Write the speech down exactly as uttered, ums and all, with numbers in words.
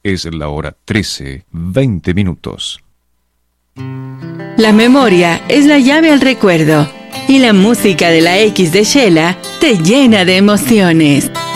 Es la hora trece, veinte minutos. La memoria es la llave al recuerdo y la música de la X de Shela te llena de emociones.